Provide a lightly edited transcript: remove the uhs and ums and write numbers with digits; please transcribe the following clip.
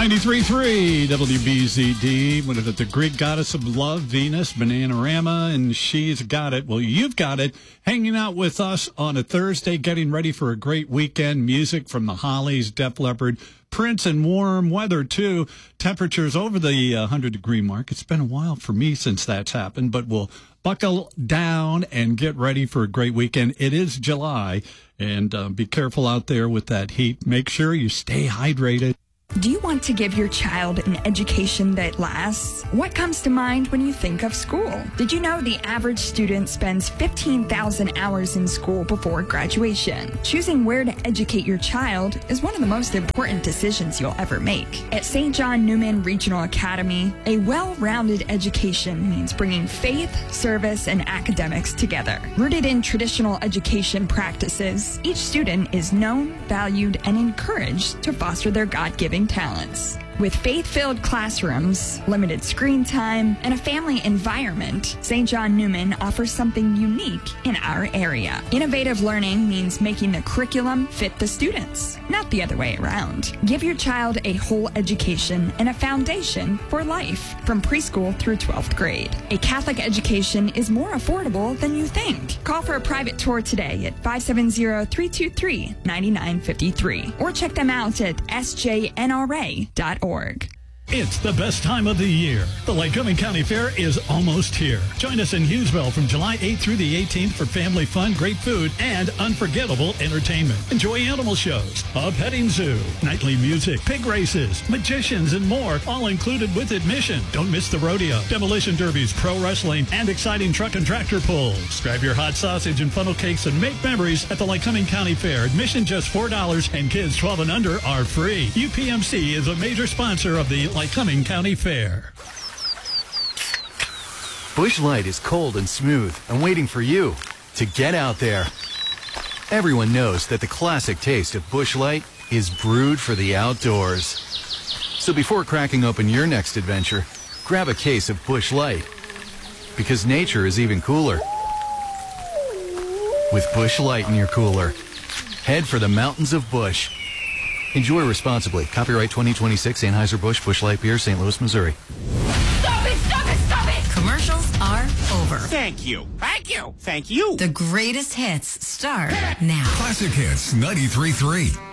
93.3 WBZD. What is it? The Greek goddess of love, Venus, Bananarama, and she's got it. Well, you've got it. Hanging out with us on a Thursday, getting ready for a great weekend. Music from the Hollies, Def Leppard, Prince, and warm weather, too. Temperatures over the 100-degree mark. It's been a while for me since that's happened, but we'll buckle down and get ready for a great weekend. It is July, and be careful out there with that heat. Make sure you stay hydrated. Do you want to give your child an education that lasts? What comes to mind when you think of school? Did you know the average student spends 15,000 hours in school before graduation? Choosing where to educate your child is one of the most important decisions you'll ever make. At St. John Newman Regional Academy, a well-rounded education means bringing faith, service, and academics together. Rooted in traditional education practices, each student is known, valued, and encouraged to foster their God-given talents. With faith-filled classrooms, limited screen time, and a family environment, St. John Newman offers something unique in our area. Innovative learning means making the curriculum fit the students, not the other way around. Give your child a whole education and a foundation for life, from preschool through 12th grade. A Catholic education is more affordable than you think. Call for a private tour today at 570-323-9953 or check them out at sjnra.org. It's the best time of the year. The Lycoming County Fair is almost here. Join us in Hughesville from July 8th through the 18th for family fun, great food, and unforgettable entertainment. Enjoy animal shows, a petting zoo, nightly music, pig races, magicians, and more, all included with admission. Don't miss the rodeo, demolition derbies, pro wrestling, and exciting truck and tractor pulls. Grab your hot sausage and funnel cakes and make memories at the Lycoming County Fair. Admission just $4, and kids 12 and under are free. UPMC is a major sponsor of the Lycoming County Fair. Busch Light is cold and smooth and waiting for you to get out there. Everyone knows that the classic taste of Busch Light is brewed for the outdoors. So before cracking open your next adventure, grab a case of Busch Light. Because nature is even cooler with Busch Light in your cooler. Head for the mountains of Busch. Enjoy responsibly. Copyright 2026 Anheuser-Busch Busch Light Beer, St. Louis, Missouri. Stop it! Stop it! Stop it! Commercials are over. Thank you. Thank you. Thank you. The greatest hits start now. Classic Hits 93.3.